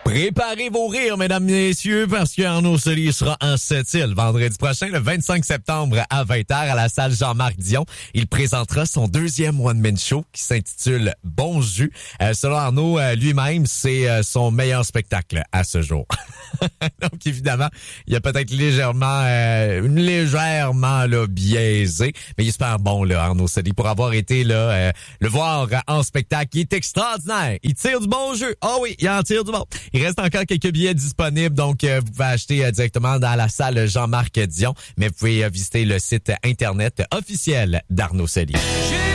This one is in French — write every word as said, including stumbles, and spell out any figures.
Préparez vos rires, mesdames et messieurs, parce qu'Arnaud Soli sera en Sept-Îles vendredi prochain, le vingt-cinq septembre à vingt heures à la salle Jean-Marc Dion. Il présentera son deuxième one-man show qui s'intitule Bon Jus. Euh, selon Arnaud euh, lui-même, c'est euh, son meilleur spectacle à ce jour. Donc évidemment, il y a peut-être légèrement, euh, légèrement là, biaisé, mais il est super bon là, Arnaud Soli, pour avoir été là, euh, le voir en spectacle. Il est extraordinaire. Il tire du bon jeu. Ah oh oui, il en tire du bon. Il reste encore quelques billets disponibles, donc euh, vous pouvez acheter euh, directement dans la salle Jean-Marc Dion, mais vous pouvez euh, visiter le site internet officiel d'Arnaud Soli.